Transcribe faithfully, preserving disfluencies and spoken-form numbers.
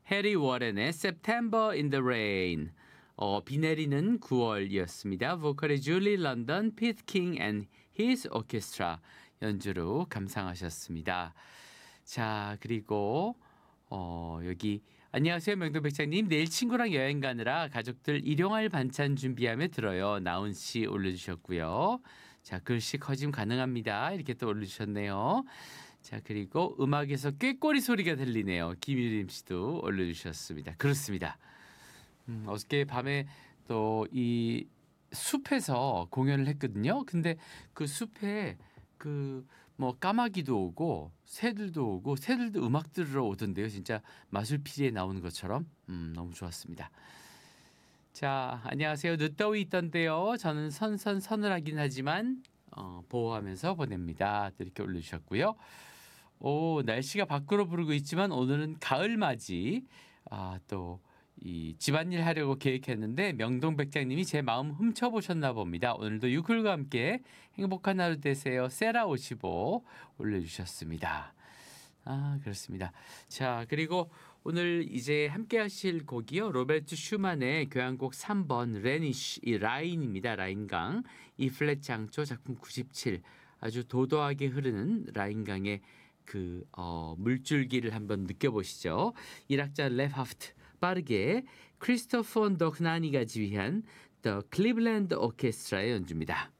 해리 워렌의 September in the Rain. 어, 비 내리는 구월이었습니다. 보컬의 줄리 런던, 피트 킹 and his orchestra 연주로 감상하셨습니다. 자, 그리고 어, 여기 안녕하세요 명동백장님. 내일 친구랑 여행 가느라 가족들 일용할 반찬 준비하며 들어요. 나훈 씨 올려주셨고요. 자, 글씨 커짐 가능합니다. 이렇게 또 올려주셨네요. 자, 그리고 음악에서 꾀꼬리 소리가 들리네요. 김유림 씨도 올려주셨습니다. 그렇습니다. 음, 어저께 밤에 또 이 숲에서 공연을 했거든요. 근데 그 숲에 그 뭐 까마귀도 오고 새들도 오고 새들도 음악 들으러 오던데요. 진짜 마술피리에 나오는 것처럼 음, 너무 좋았습니다. 자, 안녕하세요. 늦더위 있던데요. 저는 선선서늘하긴 하지만 어, 보호하면서 보냅니다. 또 이렇게 올려주셨고요. 오, 날씨가 밖으로 부르고 있지만 오늘은 가을맞이. 아, 또 이 집안일 하려고 계획했는데 명동백장님이 제 마음 훔쳐보셨나 봅니다. 오늘도 유클과 함께 행복한 하루 되세요. 세라 오십오 올려주셨습니다. 아, 그렇습니다. 자, 그리고 오늘 이제 함께 하실 곡이요. 로베르트 슈만의 교향곡 삼 번 레니쉬, 이 라인입니다. 라인강. 이 플랫 장조 작품 구십칠. 아주 도도하게 흐르는 라인강의 그 어, 물줄기를 한번 느껴보시죠. 일악자 랩하프트 빠르게 크리스토퍼 언더크나니가 지휘한 The Cleveland Orchestra의 연주입니다.